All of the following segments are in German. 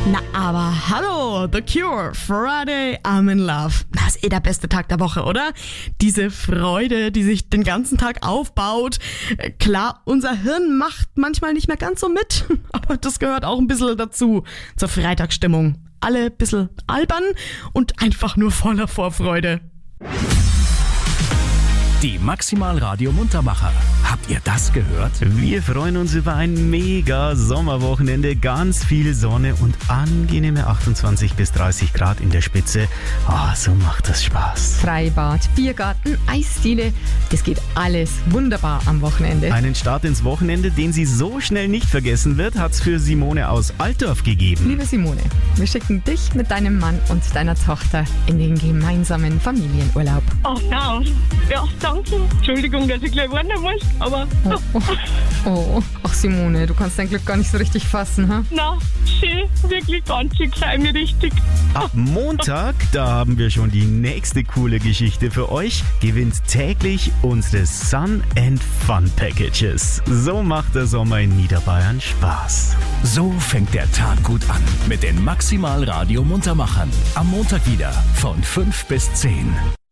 Na aber hallo, The Cure, Friday, I'm in Love. Das ist der beste Tag der Woche, oder? Diese Freude, die sich den ganzen Tag aufbaut. Klar, unser Hirn macht manchmal nicht mehr ganz so mit, aber das gehört auch ein bisschen dazu, zur Freitagsstimmung. Alle ein bisschen albern und einfach nur voller Vorfreude. Die Maximal Radio Muntermacher. Habt ihr das gehört? Wir freuen uns über ein mega Sommerwochenende, ganz viel Sonne und angenehme 28 bis 30 Grad in der Spitze. So macht das Spaß. Freibad, Biergarten, Eisdiele, das geht alles wunderbar am Wochenende. Einen Start ins Wochenende, den sie so schnell nicht vergessen wird, hat's für Simone aus Altdorf gegeben. Liebe Simone, wir schicken dich mit deinem Mann und deiner Tochter in den gemeinsamen Familienurlaub. Ach ja, danke. Entschuldigung, dass ich gleich warnen muss, aber... Oh. Ach Simone, du kannst dein Glück gar nicht so richtig fassen, ha? Na, schön, wirklich ganz schön klein, mir richtig. Ab Montag, da haben wir schon die nächste coole Geschichte für euch. Gewinnt täglich unsere Sun and Fun Packages. So macht der Sommer in Niederbayern Spaß. So fängt der Tag gut an mit den Maximal Radio Muntermachern. Am Montag wieder von 5 bis 10.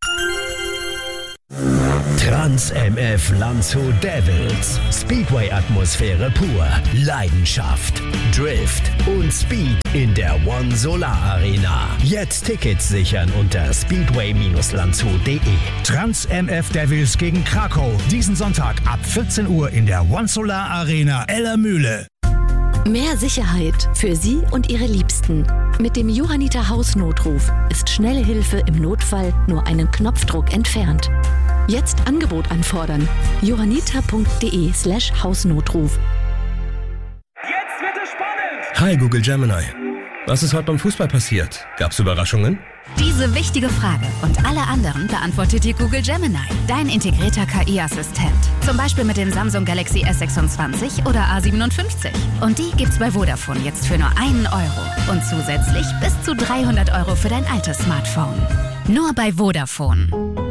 Trans MF Landshut Devils. Speedway-Atmosphäre pur. Leidenschaft, Drift und Speed in der One Solar Arena. Jetzt Tickets sichern unter speedway-landshut.de. Trans MF Devils gegen Krakau. Diesen Sonntag ab 14 Uhr in der One Solar Arena Ellermühle. Mehr Sicherheit für Sie und Ihre Liebsten. Mit dem Johanniter Hausnotruf ist schnelle Hilfe im Notfall nur einen Knopfdruck entfernt. Jetzt Angebot anfordern. johanniter.de/Hausnotruf. Jetzt wird es spannend! Hi Google Gemini. Was ist heute beim Fußball passiert? Gab's Überraschungen? Diese wichtige Frage und alle anderen beantwortet dir Google Gemini, dein integrierter KI-Assistent. Zum Beispiel mit dem Samsung Galaxy S26 oder A57. Und die gibt's bei Vodafone jetzt für nur €1 und zusätzlich bis zu 300 € für dein altes Smartphone. Nur bei Vodafone.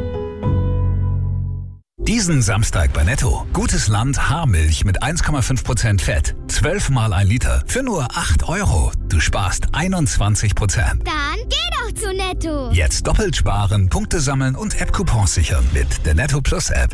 Diesen Samstag bei Netto. Gutes Land Haarmilch mit 1,5% Fett. 12 mal 1 Liter für nur €8. Du sparst 21%. Dann geh doch zu Netto. Jetzt doppelt sparen, Punkte sammeln und App-Coupons sichern mit der Netto Plus App.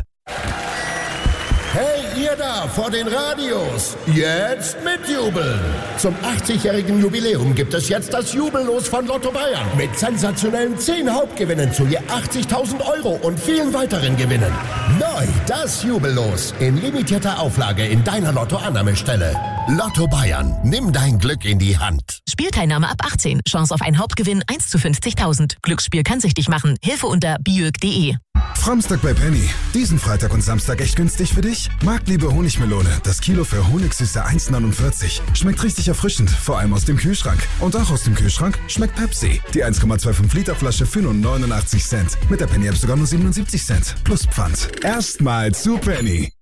Hey, ihr da vor den Radios, jetzt mitjubeln! Zum 80-jährigen Jubiläum gibt es jetzt das Jubellos von Lotto Bayern mit sensationellen 10 Hauptgewinnen zu je 80.000 € und vielen weiteren Gewinnen. Neu das Jubellos in limitierter Auflage in deiner Lotto-Annahmestelle. Lotto Bayern, nimm dein Glück in die Hand. Spielteilnahme ab 18. Chance auf einen Hauptgewinn 1 zu 50.000. Glücksspiel kann süchtig machen. Hilfe unter biög.de. Framstag bei Penny. Diesen Freitag und Samstag echt günstig für dich? Marktliebe Honigmelone. Das Kilo für Honigsüße 1,49. Schmeckt richtig erfrischend, vor allem aus dem Kühlschrank. Und auch aus dem Kühlschrank schmeckt Pepsi. Die 1,25 Liter Flasche für nur 89 Cent. Mit der Penny App sogar nur 77 Cent. Plus Pfand. Erstmal zu Penny.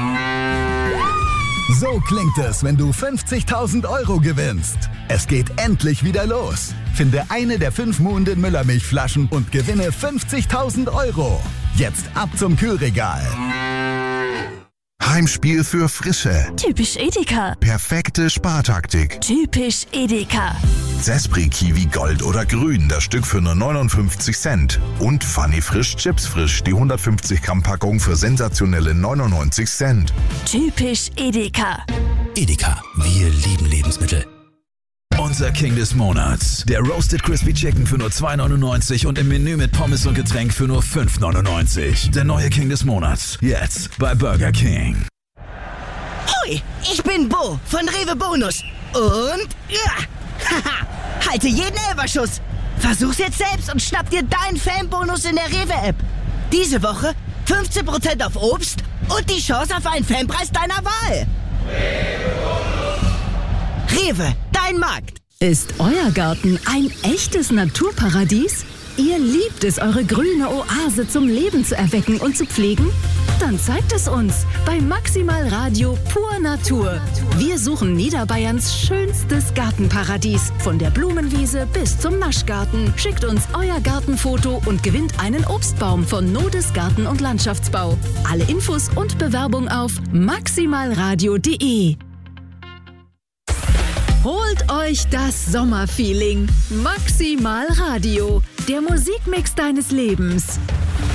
So klingt es, wenn du 50.000 € gewinnst. Es geht endlich wieder los. Finde eine der 5 Muhnden Müllermilchflaschen und gewinne 50.000 €. Jetzt ab zum Kühlregal. Heimspiel für Frische. Typisch Edeka. Perfekte Spartaktik. Typisch Edeka. Zespri Kiwi Gold oder Grün, das Stück für nur 59 Cent. Und Funny Frisch Chips Frisch, die 150 Gramm Packung für sensationelle 99 Cent. Typisch Edeka. Edeka, wir lieben Lebensmittel. Unser King des Monats. Der Roasted Crispy Chicken für nur 2,99 und im Menü mit Pommes und Getränk für nur 5,99. Der neue King des Monats. Jetzt bei Burger King. Hoi, ich bin Bo von Rewe Bonus. Und haha, halte jeden Elferschuss. Versuch's jetzt selbst und schnapp dir deinen Fanbonus in der Rewe-App. Diese Woche 15% auf Obst und die Chance auf einen Fanpreis deiner Wahl. Rewe, dein Markt. Ist euer Garten ein echtes Naturparadies? Ihr liebt es, eure grüne Oase zum Leben zu erwecken und zu pflegen? Dann zeigt es uns bei Maximal Radio Pur Natur. Wir suchen Niederbayerns schönstes Gartenparadies. Von der Blumenwiese bis zum Naschgarten. Schickt uns euer Gartenfoto und gewinnt einen Obstbaum von Nodes Garten- und Landschaftsbau. Alle Infos und Bewerbung auf maximalradio.de. Holt euch das Sommerfeeling. Maximal Radio, der Musikmix deines Lebens.